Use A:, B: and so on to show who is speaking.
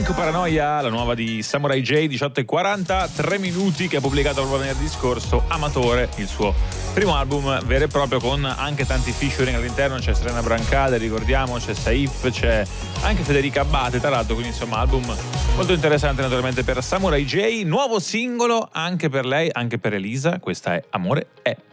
A: Psycho Paranoia, la nuova di Samurai J, 18:40, 3 minuti, che ha pubblicato proprio venerdì scorso Amatore, il suo primo album vero e proprio, con anche tanti featuring all'interno. C'è Serena Brancale, ricordiamo, c'è Saif, c'è anche Federica Abbate, tra l'altro, quindi insomma album molto interessante naturalmente per Samurai J. Nuovo singolo anche per lei, anche per Elisa, questa è Amore è.